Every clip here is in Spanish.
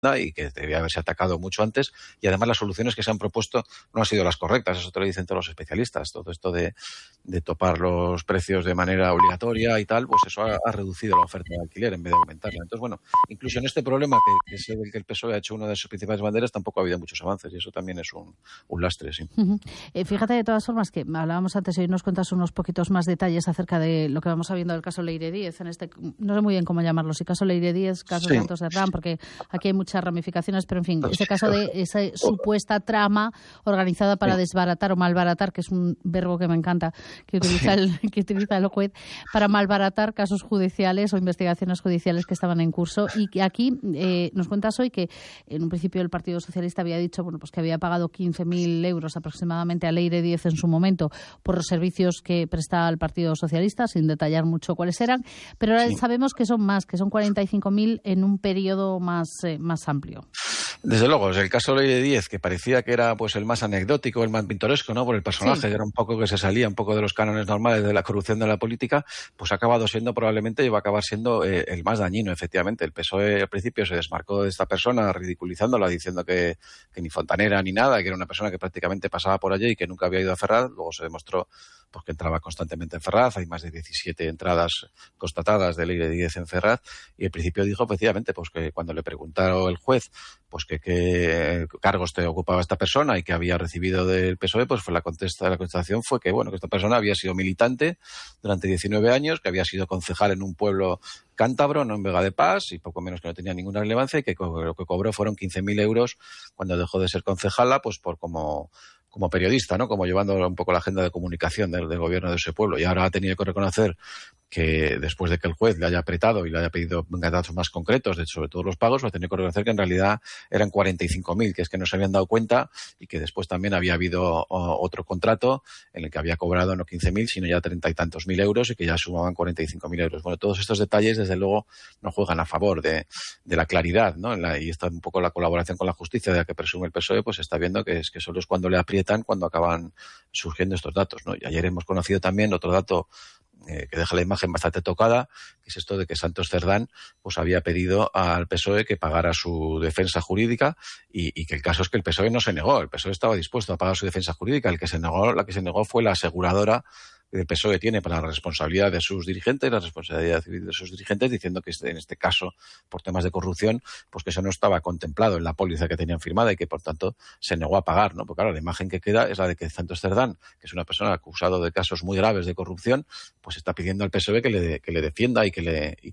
y que debía haberse atacado mucho antes, y además las soluciones que se han propuesto no han sido las correctas, eso te lo dicen todos los especialistas. Todo esto de topar los precios de manera obligatoria y tal, pues eso ha reducido la oferta de alquiler en vez de aumentarla. Entonces, bueno, incluso en este problema que es el que el PSOE ha hecho una de sus principales banderas, tampoco ha habido muchos avances, y eso también es un lastre, sí. Fíjate, de todas formas, que hablábamos antes y hoy nos cuentas unos poquitos más detalles acerca de lo que vamos sabiendo del caso Leire Díez, no sé muy bien cómo llamarlo, si caso Leire Díez, caso Santos Cerdán, porque aquí hay muchas ramificaciones, pero en fin, este caso de esa supuesta trama organizada para desbaratar o malbaratar, que es un verbo que me encanta, que utiliza el juez, para malbaratar casos judiciales o investigaciones judiciales que estaban en curso, y que aquí nos cuentas hoy que en un principio el Partido Socialista había dicho pues que había pagado 15.000 euros aproximadamente a Leire Díez en su momento por los servicios que prestaba al Partido Socialista, sin detallar mucho cuáles eran, pero ahora sabemos que son más, que son 45.000 en un periodo más amplio. Desde luego, es el caso Leire Díez, que parecía que era pues el más anecdótico, el más pintoresco, ¿no? Por el personaje, que era un poco que se salía un poco de los cánones normales de la corrupción de la política, pues ha acabado siendo probablemente y va a acabar siendo el más dañino, efectivamente. El PSOE al principio se desmarcó de esta persona, ridiculizándola, diciendo que ni fontanera ni nada, que era una persona que prácticamente pasaba por allí y que nunca había ido a Ferraz. Luego se demostró pues que entraba constantemente en Ferraz, hay más de 17 entradas constatadas de Leire Díez en Ferraz, y al principio dijo efectivamente pues que cuando le preguntaron el juez pues que qué cargos te ocupaba esta persona y que había recibido del PSOE, pues fue la contestación fue que esta persona había sido militante durante 19 años, que había sido concejal en un pueblo cántabro, no en Vega de Pas, y poco menos que no tenía ninguna relevancia, y que lo que cobró fueron 15.000 euros cuando dejó de ser concejala, pues por como periodista, ¿no? Como llevando un poco la agenda de comunicación del gobierno de ese pueblo. Y ahora ha tenido que reconocer que después de que el juez le haya apretado y le haya pedido datos más concretos sobre todos los pagos, va a tener que reconocer que en realidad eran 45.000, que es que no se habían dado cuenta, y que después también había habido otro contrato en el que había cobrado no 15.000, sino ya 30 y tantos mil euros, y que ya sumaban 45.000 euros. Bueno, todos estos detalles, desde luego, no juegan a favor de la claridad, ¿no? Y está un poco la colaboración con la justicia de la que presume el PSOE, pues está viendo que solo es cuando le aprietan cuando acaban surgiendo estos datos, ¿no? Y ayer hemos conocido también otro dato que deja la imagen bastante tocada, que es esto de que Santos Cerdán pues había pedido al PSOE que pagara su defensa jurídica, y que el caso es que el PSOE no se negó, el PSOE estaba dispuesto a pagar su defensa jurídica, la que se negó fue la aseguradora el PSOE tiene para la responsabilidad de sus dirigentes, la responsabilidad civil de sus dirigentes, diciendo que en este caso, por temas de corrupción, pues que eso no estaba contemplado en la póliza que tenían firmada y que, por tanto, se negó a pagar, ¿no? Porque claro, la imagen que queda es la de que Santos Cerdán, que es una persona acusada de casos muy graves de corrupción, pues está pidiendo al PSOE que le defienda y que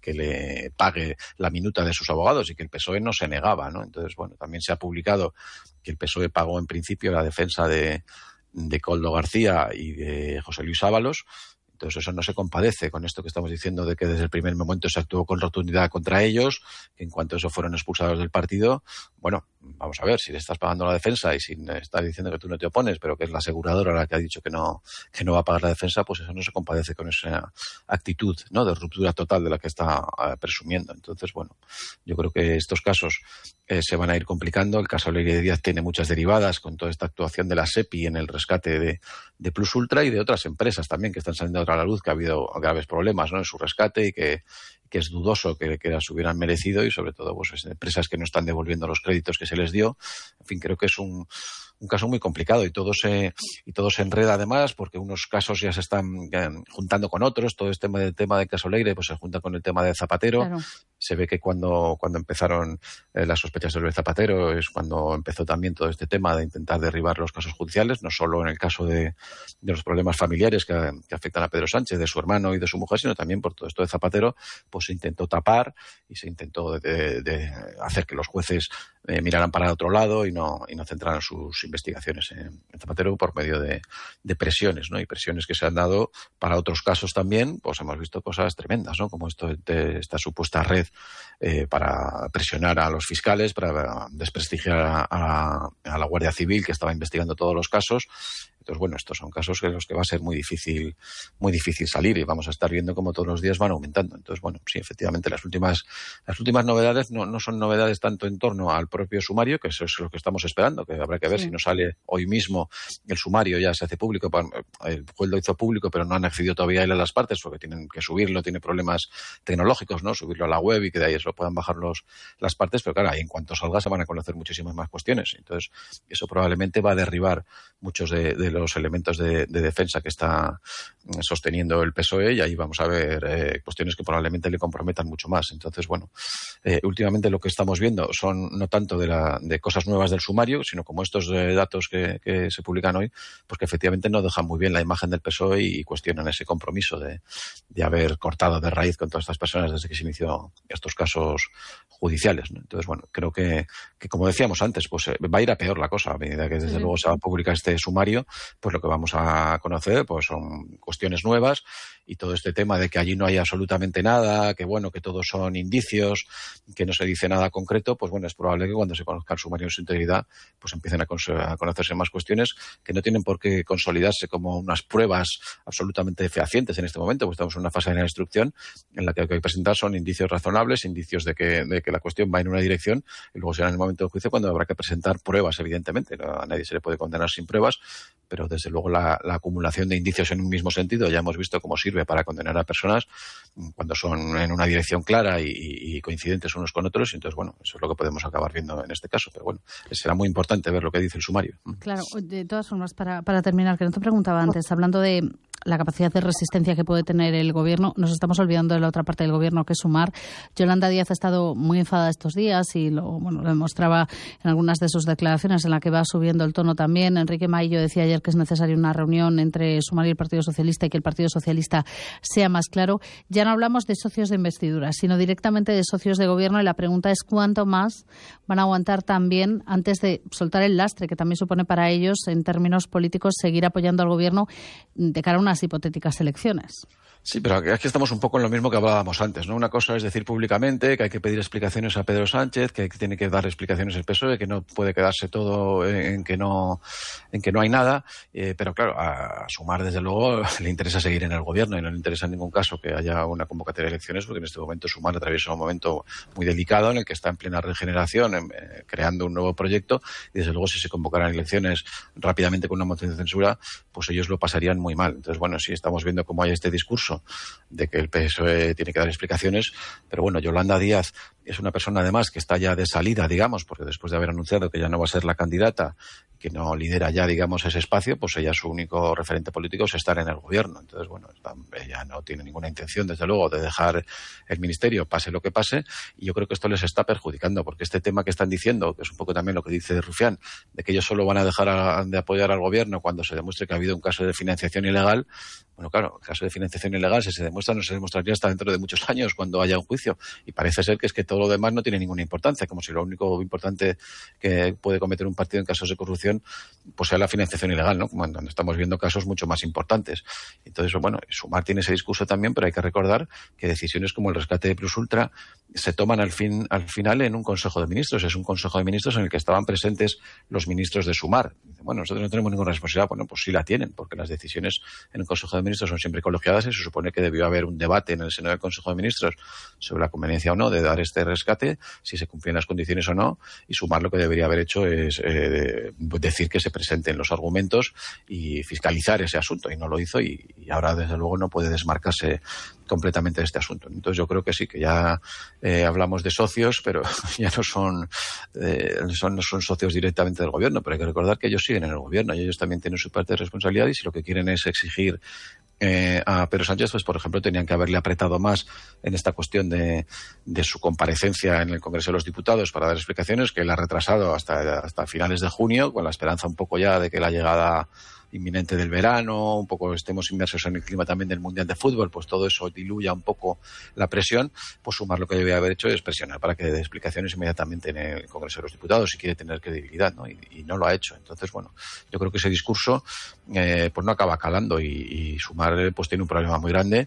le pague la minuta de sus abogados, y que el PSOE no se negaba, ¿no? Entonces, bueno, también se ha publicado que el PSOE pagó en principio la defensa de Koldo García y de José Luis Ábalos. Entonces eso no se compadece con esto que estamos diciendo de que desde el primer momento se actuó con rotundidad contra ellos, que en cuanto eso fueron expulsados del partido. Bueno, vamos a ver, si le estás pagando la defensa y si estás diciendo que tú no te opones, pero que es la aseguradora la que ha dicho que no va a pagar la defensa, pues eso no se compadece con esa actitud, ¿no?, de ruptura total de la que está presumiendo. Entonces, bueno, yo creo que estos casos se van a ir complicando. El caso Leire Díaz tiene muchas derivadas con toda esta actuación de la SEPI en el rescate de Plus Ultra y de otras empresas también que están saliendo a la luz, que ha habido graves problemas, ¿no?, en su rescate, y que es dudoso que las hubieran merecido, y sobre todo pues empresas que no están devolviendo los créditos que se les dio. En fin, creo que es un caso muy complicado, y todo se enreda además porque unos casos ya se están juntando con otros. Todo este tema del caso Leire pues se junta con el tema de Zapatero. Claro. Se ve que cuando empezaron las sospechas sobre Zapatero es cuando empezó también todo este tema de intentar derribar los casos judiciales, no solo en el caso de los problemas familiares que afectan a Pedro Sánchez, de su hermano y de su mujer, sino también por todo esto de Zapatero, pues se intentó tapar y se intentó de hacer que los jueces miraran para otro lado y no centraran sus investigaciones en Zapatero por medio de presiones, ¿no? Y presiones que se han dado para otros casos también. Pues hemos visto cosas tremendas, ¿no?, como esta supuesta red para presionar a los fiscales, para desprestigiar a la Guardia Civil, que estaba investigando todos los casos. Entonces, bueno, estos son casos en los que va a ser muy difícil salir y vamos a estar viendo cómo todos los días van aumentando. Entonces, bueno, sí, efectivamente, las últimas novedades no son novedades tanto en torno al propio sumario, que eso es lo que estamos esperando, que habrá que ver si nos sale hoy mismo el sumario, ya se hace público. El juez lo hizo público, pero no han accedido todavía a él a las partes porque tienen que subirlo, tiene problemas tecnológicos, ¿no? Subirlo a la web y que de ahí eso puedan bajar las partes, pero claro, ahí en cuanto salga se van a conocer muchísimas más cuestiones. Entonces, eso probablemente va a derribar muchos de los elementos de defensa que está sosteniendo el PSOE, y ahí vamos a ver cuestiones que probablemente le comprometan mucho más. Entonces, bueno, últimamente lo que estamos viendo son no tanto de cosas nuevas del sumario, sino como estos datos que se publican hoy, pues que efectivamente no dejan muy bien la imagen del PSOE y cuestionan ese compromiso de haber cortado de raíz con todas estas personas desde que se inició estos casos judiciales, ¿no? Entonces, bueno, creo que como decíamos antes, pues va a ir a peor la cosa a medida que desde luego se va a publicar este sumario. Pues lo que vamos a conocer pues son cuestiones nuevas, y todo este tema de que allí no hay absolutamente nada, que bueno, que todos son indicios, que no se dice nada concreto, pues bueno, es probable que cuando se conozca el sumario en su integridad, pues empiecen a conocerse más cuestiones que no tienen por qué consolidarse como unas pruebas absolutamente fehacientes en este momento, pues estamos en una fase de la instrucción en la que lo que hay que presentar son indicios razonables, indicios de que la cuestión va en una dirección, y luego será en el momento del juicio cuando habrá que presentar pruebas, evidentemente. A nadie se le puede condenar sin pruebas, pero desde luego la acumulación de indicios en un mismo sentido ya hemos visto cómo sirve para condenar a personas cuando son en una dirección clara y coincidentes unos con otros. Entonces, bueno, eso es lo que podemos acabar viendo en este caso. Pero bueno, será muy importante ver lo que dice el sumario. Claro, de todas formas, para terminar, que no te preguntaba antes, hablando de la capacidad de resistencia que puede tener el Gobierno, nos estamos olvidando de la otra parte del Gobierno, que es Sumar. Yolanda Díaz ha estado muy enfadada estos días y lo demostraba en algunas de sus declaraciones, en la que va subiendo el tono también. Enrique Maillo decía ayer que es necesaria una reunión entre Sumar y el Partido Socialista y que el Partido Socialista sea más claro. Ya no hablamos de socios de investidura, sino directamente de socios de Gobierno, y la pregunta es cuánto más van a aguantar también antes de soltar el lastre que también supone para ellos, en términos políticos, seguir apoyando al Gobierno de cara a unas hipotéticas elecciones. Sí, pero aquí estamos un poco en lo mismo que hablábamos antes, ¿no? Una cosa es decir públicamente que hay que pedir explicaciones a Pedro Sánchez, que tiene que dar explicaciones el PSOE, que no puede quedarse todo en que no hay nada, pero claro, a Sumar desde luego le interesa seguir en el Gobierno y no le interesa en ningún caso que haya una convocatoria de elecciones, porque en este momento Sumar atraviesa un momento muy delicado en el que está en plena regeneración, creando un nuevo proyecto, y desde luego si se convocaran elecciones rápidamente con una moción de censura, pues ellos lo pasarían muy mal. Entonces, bueno, sí estamos viendo cómo hay este discurso de que el PSOE tiene que dar explicaciones, pero bueno, Yolanda Díaz es una persona además que está ya de salida, digamos, porque después de haber anunciado que ya no va a ser la candidata, que no lidera ya, digamos, ese espacio, pues ella, su único referente político es estar en el Gobierno. Entonces, bueno, ella no tiene ninguna intención, desde luego, de dejar el ministerio, pase lo que pase, y yo creo que esto les está perjudicando, porque este tema que están diciendo, que es un poco también lo que dice Rufián, de que ellos solo van a dejar de apoyar al Gobierno cuando se demuestre que ha habido un caso de financiación ilegal. Bueno, claro, el caso de financiación ilegal, si se demuestra, no se demostraría hasta dentro de muchos años, cuando haya un juicio, y parece ser que es que todo lo demás no tiene ninguna importancia, como si lo único importante que puede cometer un partido en casos de corrupción pues sea la financiación ilegal, ¿no? Cuando estamos viendo casos mucho más importantes. Entonces, bueno, Sumar tiene ese discurso también, pero hay que recordar que decisiones como el rescate de Plus Ultra se toman al final en un Consejo de Ministros. Es un Consejo de Ministros en el que estaban presentes los ministros de Sumar. Bueno, nosotros no tenemos ninguna responsabilidad. Bueno, pues sí la tienen, porque las decisiones en el Consejo de Ministros son siempre colegiadas y se supone que debió haber un debate en el seno del Consejo de Ministros sobre la conveniencia o no de dar este rescate, si se cumplían las condiciones o no, y Sumar lo que debería haber hecho es decir que se presenten los argumentos y fiscalizar ese asunto, y no lo hizo, y ahora desde luego no puede desmarcarse completamente de este asunto. Entonces yo creo que sí, que ya hablamos de socios, pero ya no son socios directamente del Gobierno, pero hay que recordar que ellos siguen en el Gobierno y ellos también tienen su parte de responsabilidad, y si lo que quieren es exigir a Pedro Sánchez, pues por ejemplo tenían que haberle apretado más en esta cuestión de su comparecencia en el Congreso de los Diputados para dar explicaciones, que él ha retrasado hasta finales de junio, con la esperanza un poco ya de que la llegada inminente del verano, un poco estemos inmersos en el clima también del Mundial de Fútbol, pues todo eso diluya un poco la presión. Pues Sumar lo que debe haber hecho es presionar para que dé explicaciones inmediatamente en el Congreso de los Diputados si quiere tener credibilidad, ¿no? Y no lo ha hecho. Entonces, bueno, yo creo que ese discurso pues no acaba calando, y Sumar pues tiene un problema muy grande,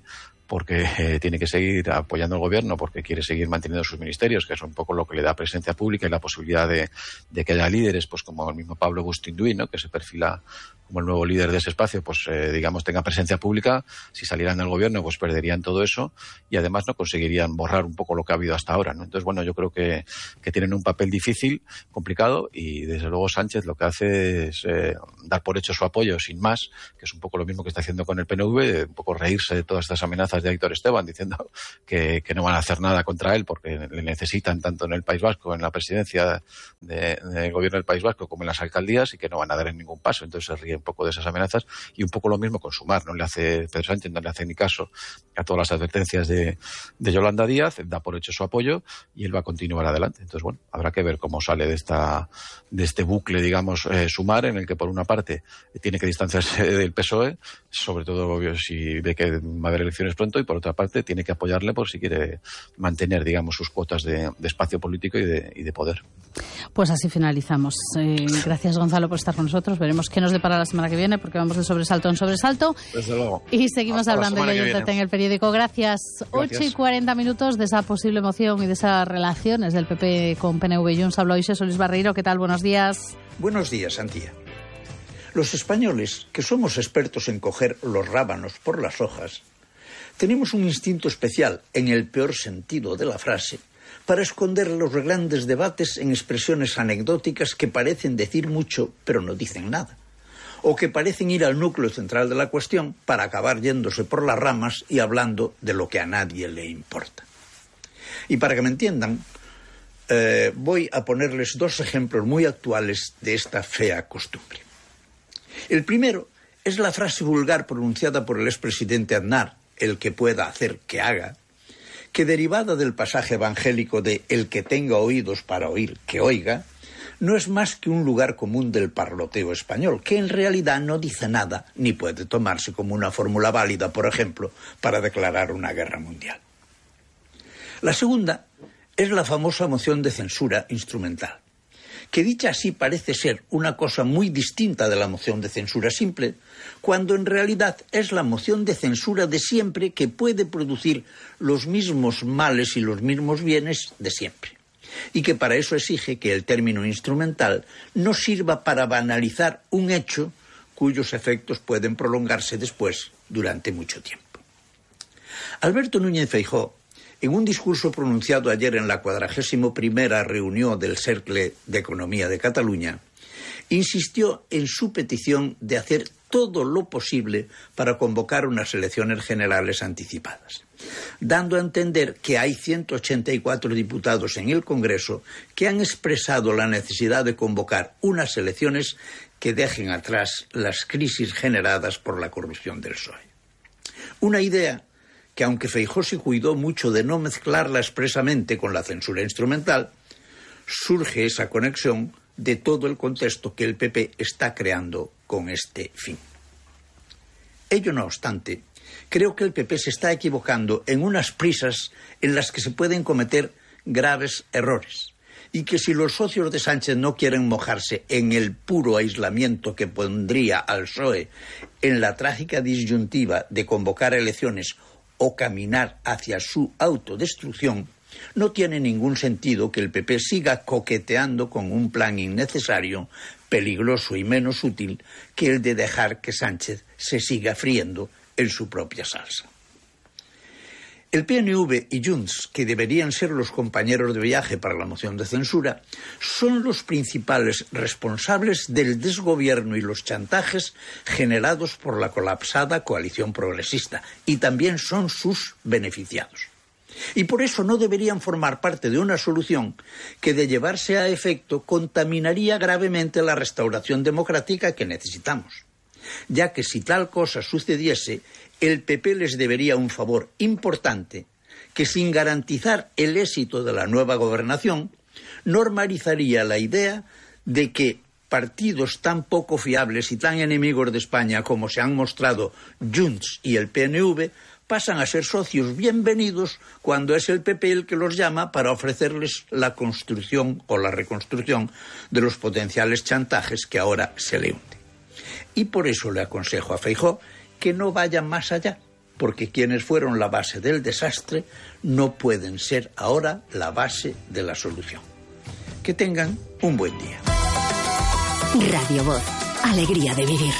porque tiene que seguir apoyando al gobierno, porque quiere seguir manteniendo sus ministerios, que es un poco lo que le da presencia pública y la posibilidad de que haya líderes, pues como el mismo Pablo Bustinduy, ¿no? Que se perfila como el nuevo líder de ese espacio, pues digamos tenga presencia pública. Si salieran del gobierno, pues perderían todo eso y además no conseguirían borrar un poco lo que ha habido hasta ahora, ¿no? Entonces, bueno, yo creo que tienen un papel difícil, complicado, y desde luego Sánchez lo que hace es dar por hecho su apoyo sin más, que es un poco lo mismo que está haciendo con el PNV, un poco reírse de todas estas amenazas de Aitor Esteban, diciendo que no van a hacer nada contra él porque le necesitan tanto en el País Vasco, en la presidencia del gobierno del País Vasco, como en las alcaldías, y que no van a dar en ningún paso. Entonces se ríe un poco de esas amenazas, y un poco lo mismo con Sumar. Pedro Sánchez no le hace ni caso a todas las advertencias de Yolanda Díaz, da por hecho su apoyo y él va a continuar adelante. Entonces, bueno, habrá que ver cómo sale de este bucle, digamos, Sumar, en el que por una parte tiene que distanciarse del PSOE, sobre todo si ve que va a haber elecciones pronto, y por otra parte tiene que apoyarle por si quiere mantener, digamos, sus cuotas de espacio político y de poder. Pues así finalizamos. Gracias, Gonzalo, por estar con nosotros. Veremos qué nos depara la semana que viene, porque vamos de sobresalto en sobresalto. Desde luego. Y seguimos hablando en el periódico. Gracias. 8:40 de esa posible moción y de esas relaciones del PP con PNV y Junts. Habló Ixeso Luis Barreiro. ¿Qué tal? Buenos días. Buenos días, Antía. Los españoles, que somos expertos en coger los rábanos por las hojas, tenemos un instinto especial, en el peor sentido de la frase, para esconder los grandes debates en expresiones anecdóticas que parecen decir mucho, pero no dicen nada, o que parecen ir al núcleo central de la cuestión para acabar yéndose por las ramas y hablando de lo que a nadie le importa. Y para que me entiendan, voy a ponerles dos ejemplos muy actuales de esta fea costumbre. El primero es la frase vulgar pronunciada por el expresidente Aznar, el que pueda hacer que haga, que derivada del pasaje evangélico de el que tenga oídos para oír, que oiga, no es más que un lugar común del parloteo español, que en realidad no dice nada, ni puede tomarse como una fórmula válida, por ejemplo, para declarar una guerra mundial. La segunda es la famosa moción de censura instrumental, que dicha así parece ser una cosa muy distinta de la moción de censura simple, cuando en realidad es la moción de censura de siempre, que puede producir los mismos males y los mismos bienes de siempre, y que para eso exige que el término instrumental no sirva para banalizar un hecho cuyos efectos pueden prolongarse después durante mucho tiempo. Alberto Núñez Feijóo, en un discurso pronunciado ayer en la 41ª reunión del Cercle de Economía de Cataluña, insistió en su petición de hacer todo lo posible para convocar unas elecciones generales anticipadas, dando a entender que hay 184 diputados en el Congreso que han expresado la necesidad de convocar unas elecciones que dejen atrás las crisis generadas por la corrupción del PSOE. Una idea que, aunque Feijóo se cuidó mucho de no mezclarla expresamente con la censura instrumental, surge esa conexión de todo el contexto que el PP está creando con este fin. Ello no obstante, creo que el PP se está equivocando en unas prisas en las que se pueden cometer graves errores, y que si los socios de Sánchez no quieren mojarse en el puro aislamiento que pondría al PSOE en la trágica disyuntiva de convocar elecciones o caminar hacia su autodestrucción, no tiene ningún sentido que el PP siga coqueteando con un plan innecesario, peligroso y menos útil que el de dejar que Sánchez se siga friendo en su propia salsa. El PNV y Junts, que deberían ser los compañeros de viaje para la moción de censura, son los principales responsables del desgobierno y los chantajes generados por la colapsada coalición progresista, y también son sus beneficiados. Y por eso no deberían formar parte de una solución que, de llevarse a efecto, contaminaría gravemente la restauración democrática que necesitamos, ya que si tal cosa sucediese, el PP les debería un favor importante que, sin garantizar el éxito de la nueva gobernación, normalizaría la idea de que partidos tan poco fiables y tan enemigos de España como se han mostrado Junts y el PNV pasan a ser socios bienvenidos cuando es el PP el que los llama para ofrecerles la construcción o la reconstrucción de los potenciales chantajes que ahora se le hunden. Y por eso le aconsejo a Feijóo que no vaya más allá, porque quienes fueron la base del desastre no pueden ser ahora la base de la solución. Que tengan un buen día. Radio Voz, alegría de vivir.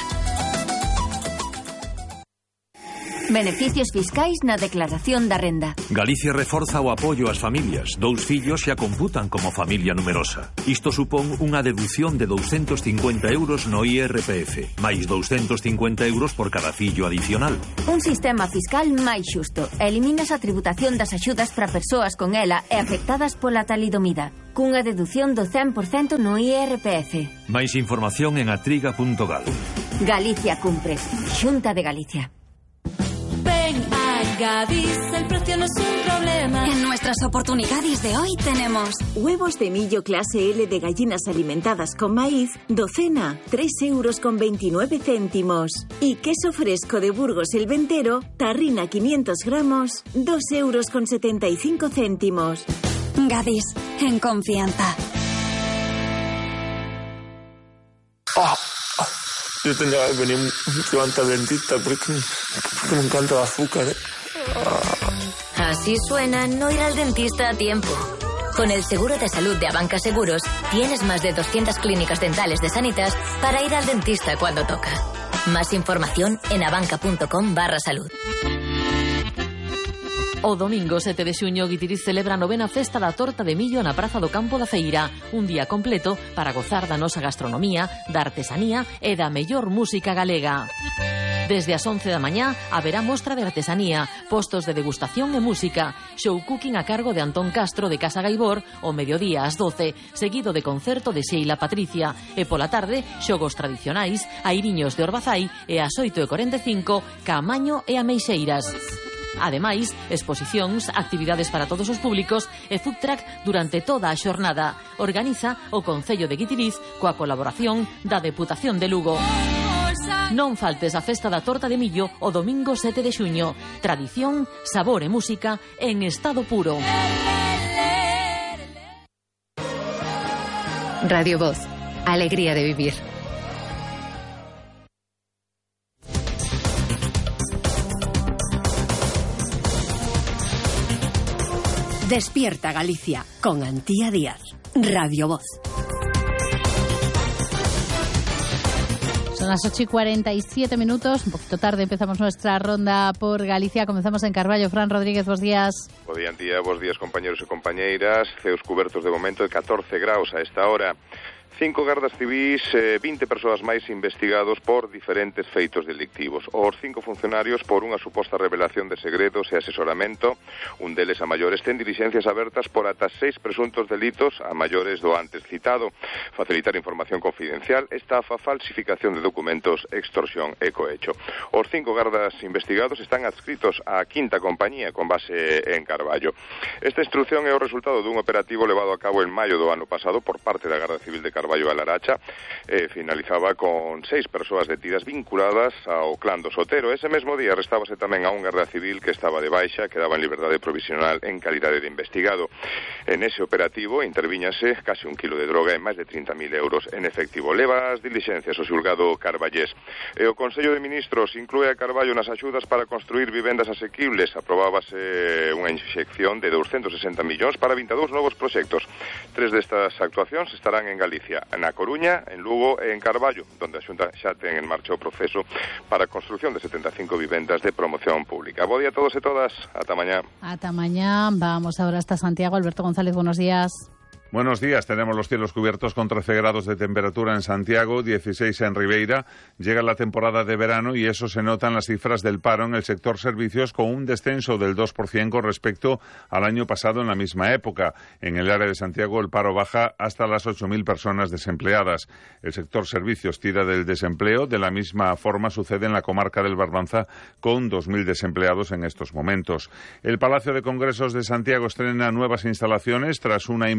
Beneficios fiscais na declaración da renda. Galicia reforza o apoio ás familias. 2 fillos xa computan como familia numerosa. Isto supón unha deducción de 250 euros no IRPF, máis 250 euros por cada fillo adicional. Un sistema fiscal máis xusto. Eliminas a tributación das axudas para persoas con ela e afectadas pola talidomida, cunha deducción do 100% no IRPF. Máis información en atriga.gal. Galicia cumpre. Xunta de Galicia. Ven a Gadis, el precio no es un problema. En nuestras oportunidades de hoy tenemos huevos de millo clase L de gallinas alimentadas con maíz, docena, 3,29 €. Y queso fresco de Burgos el Ventero, tarrina 500 gramos, 2,75 €. Gadis, en confianza. Yo tendría que venir antes al dentista porque me encanta el azúcar. Así suena no ir al dentista a tiempo. Con el seguro de salud de Abanca Seguros, tienes más de 200 clínicas dentales de Sanitas para ir al dentista cuando toca. Más información en abanca.com/salud. O domingo 7 de xuño, Guitiriz celebra a 9ª Festa da Torta de Millo na Praza do Campo da Feira. Un día completo para gozar da nosa gastronomía, da artesanía e da mellor música galega. Desde as 11 da mañá haberá mostra de artesanía, postos de degustación e música, show cooking a cargo de Antón Castro de Casa Gaibor, o mediodía ás 12, seguido de concerto de Sheila Patricia, e pola tarde, xogos tradicionais, airiños de Orbazai e ás 8:45, Caamaño e Ameixeiras. Ademais, exposicións, actividades para todos os públicos e food truck durante toda a xornada. Organiza o Concello de Guitiriz coa colaboración da Deputación de Lugo. Non faltes a Festa da Torta de Millo o domingo 7 de xuño. Tradición, sabor e música en estado puro. Radio Voz, alegría de vivir. Despierta Galicia con Antía Díaz. Radio Voz. Son las 8:47, un poquito tarde empezamos nuestra ronda por Galicia. Comenzamos en Carballo. Fran Rodríguez, bos días. Bo día, Antía, bos días, compañeros e compañeiras. Ceos cubertos de momento de 14 graus a esta hora. 5 gardas civís, 20 persoas máis investigados por diferentes feitos delictivos. Os 5 funcionarios por unha suposta revelación de segredos e asesoramento. Un deles a maiores ten dilixencias abertas por ata 6 presuntos delitos a maiores do antes citado. Facilitar información confidencial, estafa, falsificación de documentos, extorsión e cohecho. Os 5 gardas investigados están adscritos á quinta compañía con base en Carballo. Esta instrucción é o resultado dun operativo levado a cabo en maio do ano pasado por parte da Garda Civil de Carballo a Laracha. Finalizaba con 6 persoas detidas vinculadas ao clan do Sotero. Ese mesmo día arrestábase tamén a un garda civil que estaba de baixa, quedaba en liberdade provisional en calidade de investigado. En ese operativo intervíñase case 1 kilo de droga e máis de 30.000 euros en efectivo. Leva as dilixencias o xulgado carballés. E o Consello de Ministros inclúe a Carballo nas axudas para construir vivendas asequibles. Aprobábase unha inxección de 260 millóns para 22 novos proxectos. 3 destas actuacións estarán en Galicia, na Coruña, en Lugo e en Carballo, donde a Xunta xa ten en marcha o proceso para a construción de 75 vivendas de promoción pública. Bo día a todos e todas, ata mañá. Ata mañá, vamos ahora hasta Santiago. Alberto González, buenos días. Buenos días, tenemos los cielos cubiertos con 13 grados de temperatura en Santiago, 16 en Ribeira. Llega la temporada de verano y eso se nota en las cifras del paro en el sector servicios, con un descenso del 2% con respecto al año pasado en la misma época. En el área de Santiago el paro baja hasta las 8.000 personas desempleadas. El sector servicios tira del desempleo. De la misma forma sucede en la comarca del Barbanza, con 2.000 desempleados en estos momentos. El Palacio de Congresos de Santiago estrena nuevas instalaciones tras una inversión de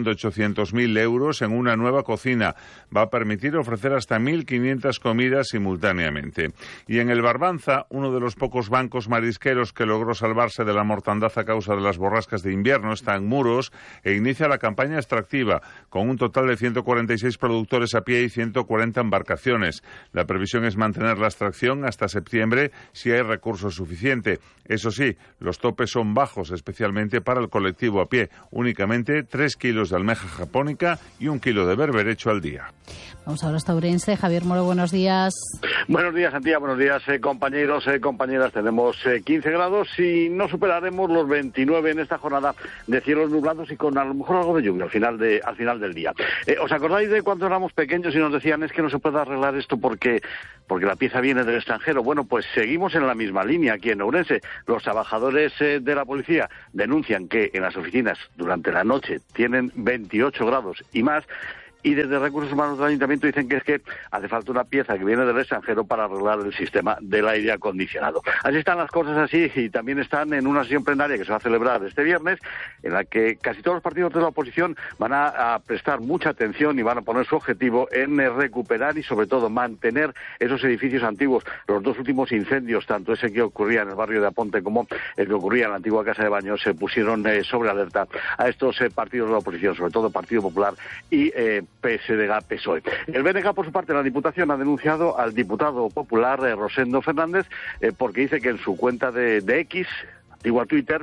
de 800.000 euros en una nueva cocina. Va a permitir ofrecer hasta 1.500 comidas simultáneamente. Y en el Barbanza, uno de los pocos bancos marisqueros que logró salvarse de la mortandad a causa de las borrascas de invierno está en Muros e inicia la campaña extractiva, con un total de 146 productores a pie y 140 embarcaciones. La previsión es mantener la extracción hasta septiembre si hay recursos suficiente. Eso sí, los topes son bajos, especialmente para el colectivo a pie. Únicamente 3 kilos de almeja japónica y 1 kilo de berberecho al día. Vamos ahora hasta Ourense. Javier Moro, buenos días. Buenos días, Antía. Buenos días, compañeros, compañeras. Tenemos 15 grados y no superaremos los 29 en esta jornada de cielos nublados y con a lo mejor algo de lluvia al final del día. ¿Os acordáis de cuando éramos pequeños y nos decían es que no se puede arreglar esto porque la pieza viene del extranjero? Bueno, pues seguimos en la misma línea aquí en Ourense. Los trabajadores de la policía denuncian que en las oficinas durante la noche tienen 28 grados y más. Y desde Recursos Humanos del Ayuntamiento dicen que es que hace falta una pieza que viene del extranjero para arreglar el sistema del aire acondicionado. Así están las cosas así y también están en una sesión plenaria que se va a celebrar este viernes en la que casi todos los partidos de la oposición van a prestar mucha atención y van a poner su objetivo en recuperar y sobre todo mantener esos edificios antiguos. Los dos últimos incendios, tanto ese que ocurría en el barrio de Aponte como el que ocurría en la antigua Casa de Baños, se pusieron sobre alerta a estos partidos de la oposición, sobre todo Partido Popular y PSDG-PSOE. El BNG, por su parte, la Diputación ha denunciado al diputado popular Rosendo Fernández porque dice que en su cuenta de X, antigua Twitter,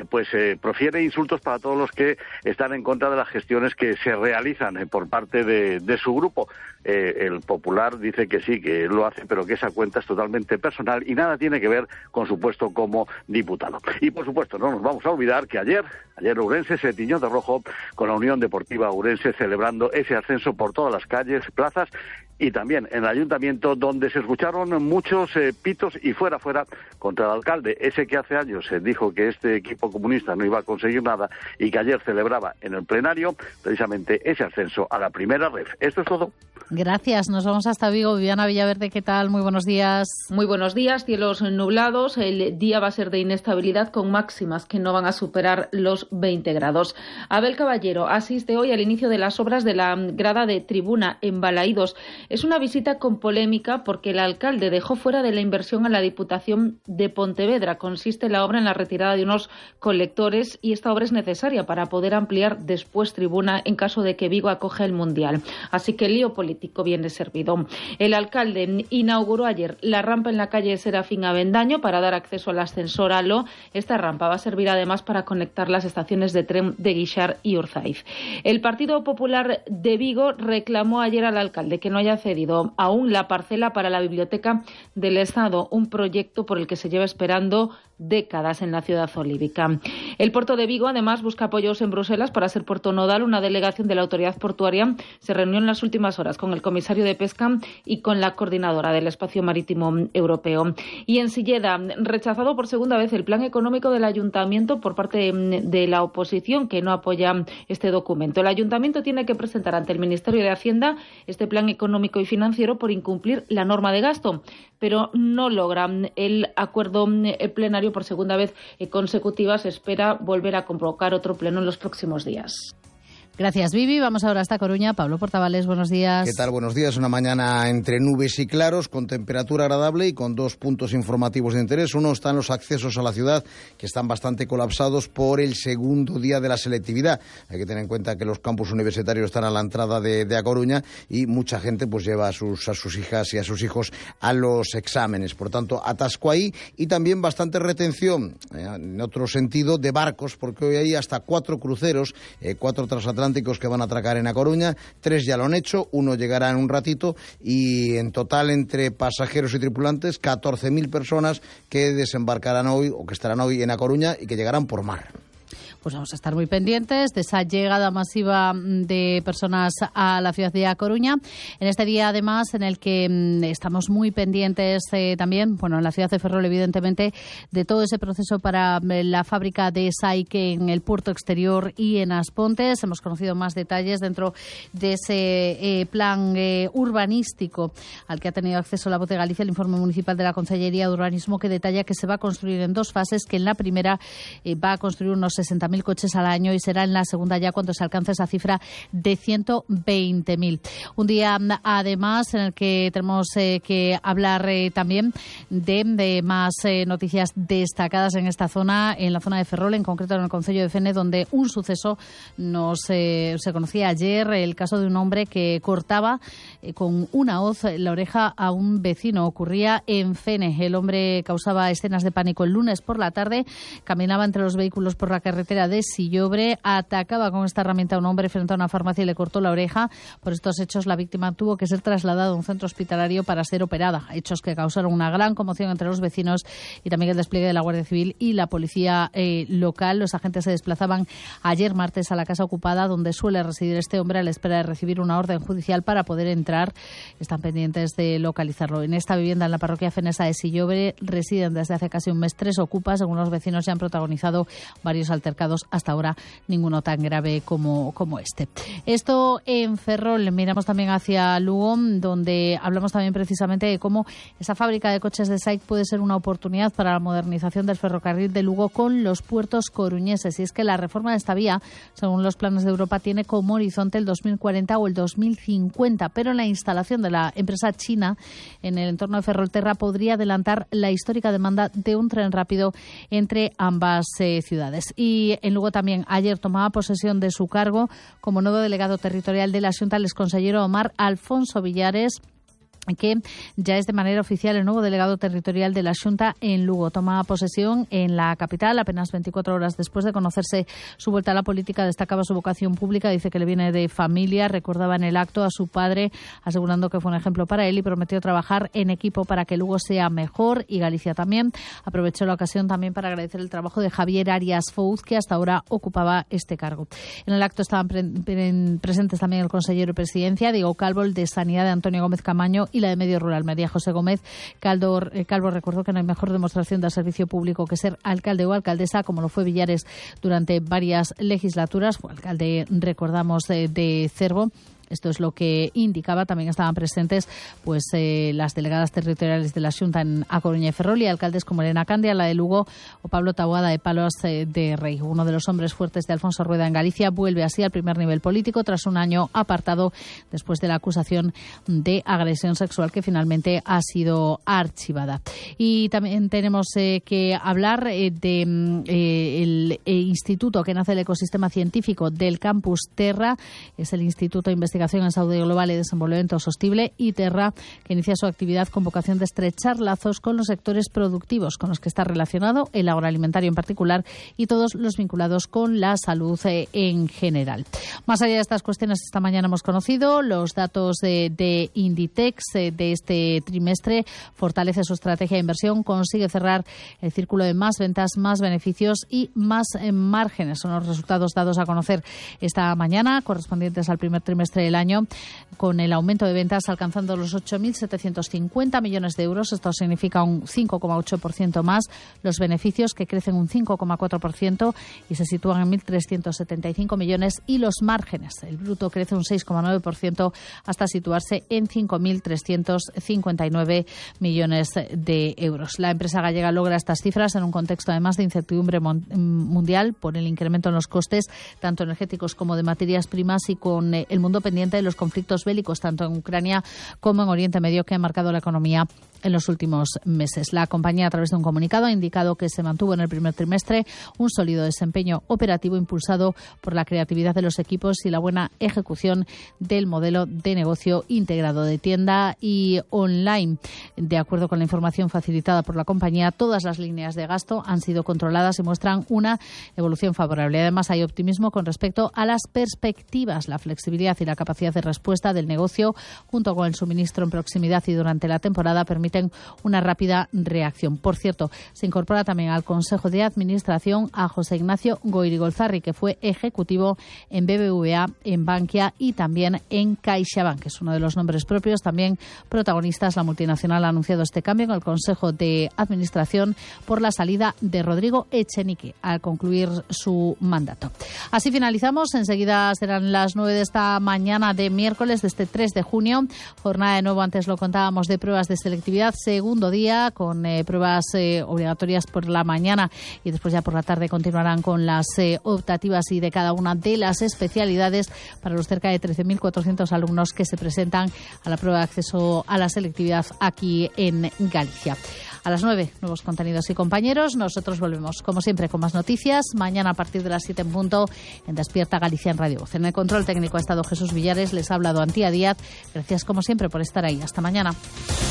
profiere insultos para todos los que están en contra de las gestiones que se realizan por parte de su grupo. El Popular dice que sí, que lo hace, pero que esa cuenta es totalmente personal y nada tiene que ver con su puesto como diputado. Y, por supuesto, no nos vamos a olvidar que ayer Ourense se tiñó de rojo con la Unión Deportiva Ourense celebrando ese ascenso por todas las calles, plazas y también en el ayuntamiento, donde se escucharon muchos pitos y fuera contra el alcalde, ese que hace años dijo que este equipo comunista no iba a conseguir nada y que ayer celebraba en el plenario precisamente ese ascenso a la primera ref. Esto es todo. Gracias, nos vamos hasta Vigo. Viviana Villaverde, ¿qué tal? Muy buenos días. Muy buenos días, cielos nublados. El día va a ser de inestabilidad con máximas que no van a superar los 20 grados. Abel Caballero asiste hoy al inicio de las obras de la grada de tribuna en Balaídos. Es una visita con polémica porque el alcalde dejó fuera de la inversión a la Diputación de Pontevedra. Consiste la obra en la retirada de unos colectores y esta obra es necesaria para poder ampliar después tribuna en caso de que Vigo acoja el Mundial. Así que el lío político viene servido. El alcalde inauguró ayer la rampa en la calle Serafín Avendaño para dar acceso al ascensor Alo. Esta rampa va a servir además para conectar las estaciones de tren de Guixar y Urzaiz. El Partido Popular de Vigo reclamó ayer al alcalde que no haya cedido aún la parcela para la Biblioteca del Estado, un proyecto por el que se lleva esperando décadas en la ciudad olívica. El puerto de Vigo, además, busca apoyos en Bruselas para ser puerto nodal. Una delegación de la autoridad portuaria se reunió en las últimas horas con el comisario de Pesca y con la coordinadora del espacio marítimo europeo. Y en Silleda, rechazado por segunda vez el plan económico del ayuntamiento por parte de la oposición, que no apoya este documento. El ayuntamiento tiene que presentar ante el Ministerio de Hacienda este plan económico y financiero por incumplir la norma de gasto, pero no logra el acuerdo plenario por segunda vez consecutiva. Se espera volver a convocar otro pleno en los próximos días. Gracias, Vivi. Vamos ahora hasta Coruña. Pablo Portavales, buenos días. ¿Qué tal? Buenos días. Una mañana entre nubes y claros, con temperatura agradable y con dos puntos informativos de interés. Uno están los accesos a la ciudad, que están bastante colapsados por el segundo día de la selectividad. Hay que tener en cuenta que los campus universitarios están a la entrada de A Coruña y mucha gente pues lleva a sus hijas y a sus hijos a los exámenes. Por tanto, atasco ahí y también bastante retención, en otro sentido, de barcos, porque hoy hay hasta 4 cruceros, 4 transatlánticos que van a atracar en A Coruña. 3 ya lo han hecho, uno llegará en un ratito y en total entre pasajeros y tripulantes 14.000 personas que desembarcarán hoy o que estarán hoy en A Coruña y que llegarán por mar. Pues vamos a estar muy pendientes de esa llegada masiva de personas a la ciudad de A Coruña. En este día, además, en el que estamos muy pendientes también, bueno, en la ciudad de Ferrol, evidentemente, de todo ese proceso para la fábrica de Saike en el puerto exterior y en Aspontes. Hemos conocido más detalles dentro de ese plan urbanístico al que ha tenido acceso La Voz de Galicia, el informe municipal de la Consellería de Urbanismo, que detalla que se va a construir en 2 fases, que en la primera va a construir unos 60.000 coches al año y será en la segunda ya cuando se alcance esa cifra de 120.000. Un día, además, en el que tenemos que hablar también de más noticias destacadas en esta zona, en la zona de Ferrol, en concreto en el concello de Fene, donde un suceso se conocía ayer, el caso de un hombre que cortaba con una hoz la oreja a un vecino. Ocurría en Fene. El hombre causaba escenas de pánico el lunes por la tarde, caminaba entre los vehículos por la carretera de Sillobre, atacaba con esta herramienta a un hombre frente a una farmacia y le cortó la oreja. Por estos hechos, la víctima tuvo que ser trasladada a un centro hospitalario para ser operada. Hechos que causaron una gran conmoción entre los vecinos y también el despliegue de la Guardia Civil y la policía local. Los agentes se desplazaban ayer martes a la casa ocupada donde suele residir este hombre a la espera de recibir una orden judicial para poder entrar. Están pendientes de localizarlo. En esta vivienda en la parroquia fenesa de Sillobre residen desde hace casi un mes 3 ocupas. Según los vecinos, ya han protagonizado varios altercados. Hasta ahora ninguno tan grave como este. Esto en Ferrol. Miramos también hacia Lugo, donde hablamos también precisamente de cómo esa fábrica de coches de SAIC puede ser una oportunidad para la modernización del ferrocarril de Lugo con los puertos coruñeses. Y es que la reforma de esta vía, según los planes de Europa, tiene como horizonte el 2040 o el 2050, pero la instalación de la empresa china en el entorno de Ferrolterra podría adelantar la histórica demanda de un tren rápido entre ambas ciudades. Y en Lugo también ayer tomaba posesión de su cargo como nuevo delegado territorial de la Xunta el exconsellero Omar Alfonso Villares, que ya es de manera oficial el nuevo delegado territorial de la Xunta en Lugo. Toma posesión en la capital apenas 24 horas después de conocerse su vuelta a la política. Destacaba su vocación pública, dice que le viene de familia, recordaba en el acto a su padre, asegurando que fue un ejemplo para él y prometió trabajar en equipo para que Lugo sea mejor y Galicia también. Aprovechó la ocasión también para agradecer el trabajo de Javier Arias Fouz, que hasta ahora ocupaba este cargo. En el acto estaban presentes también el consejero de Presidencia, Diego Calvo, el de Sanidad de Antonio Gómez Camaño y la de Medio Rural, María José Gómez. Calvo recordó que no hay mejor demostración de servicio público que ser alcalde o alcaldesa, como lo fue Villares durante varias legislaturas. Fue alcalde, recordamos, de Cervo. Esto es lo que indicaba. También estaban presentes las delegadas territoriales de la Xunta en A Coruña y Ferrol y alcaldes como Elena Candia, la de Lugo, o Pablo Taboada de Palos de Rei. Uno de los hombres fuertes de Alfonso Rueda en Galicia vuelve así al primer nivel político tras un año apartado después de la acusación de agresión sexual que finalmente ha sido archivada. Y también tenemos que hablar del instituto que nace del ecosistema científico del Campus Terra. Es el Instituto de Investigación en Salud Global y Desenvolvimiento Sostenible, ITERRA, que inicia su actividad con vocación de estrechar lazos con los sectores productivos con los que está relacionado, el agroalimentario en particular, y todos los vinculados con la salud en general. Más allá de estas cuestiones, esta mañana hemos conocido los datos de Inditex de este trimestre. Fortalece su estrategia de inversión, consigue cerrar el círculo de más ventas, más beneficios y más márgenes. Son los resultados dados a conocer esta mañana, correspondientes al primer trimestre del año, con el aumento de ventas alcanzando los 8.750 millones de euros. Esto significa un 5,8% más. Los beneficios, que crecen un 5,4% y se sitúan en 1.375 millones. Y los márgenes, el bruto crece un 6,9% hasta situarse en 5.359 millones de euros. La empresa gallega logra estas cifras en un contexto además de incertidumbre mundial por el incremento en los costes, tanto energéticos como de materias primas, y con el mundo pendiente de los conflictos bélicos tanto en Ucrania como en Oriente Medio, que han marcado la economía en los últimos meses. La compañía, a través de un comunicado, ha indicado que se mantuvo en el primer trimestre un sólido desempeño operativo impulsado por la creatividad de los equipos y la buena ejecución del modelo de negocio integrado de tienda y online. De acuerdo con la información facilitada por la compañía, todas las líneas de gasto han sido controladas y muestran una evolución favorable. Además, hay optimismo con respecto a las perspectivas, la flexibilidad y la capacidad de respuesta del negocio, junto con el suministro en proximidad y durante la temporada, permiten una rápida reacción. Por cierto, se incorpora también al Consejo de Administración a José Ignacio Goirigolzarri, que fue ejecutivo en BBVA, en Bankia y también en CaixaBank, que es uno de los nombres propios. También protagonistas, la multinacional ha anunciado este cambio en el Consejo de Administración por la salida de Rodrigo Echenique al concluir su mandato. Así finalizamos. Enseguida serán las 9 de esta mañana de miércoles, de este 3 de junio. Jornada de nuevo, antes lo contábamos, de pruebas de selectividad selectividad, segundo día con pruebas obligatorias por la mañana y después ya por la tarde continuarán con las optativas y de cada una de las especialidades para los cerca de 13.400 alumnos que se presentan a la prueba de acceso a la selectividad aquí en Galicia. A las 9, nuevos contenidos y compañeros. Nosotros volvemos, como siempre, con más noticias. Mañana a partir de las 7 en punto en Despierta Galicia en Radio Voz. En el control técnico ha estado Jesús Villares. Les ha hablado Antía Díaz. Gracias, como siempre, por estar ahí. Hasta mañana.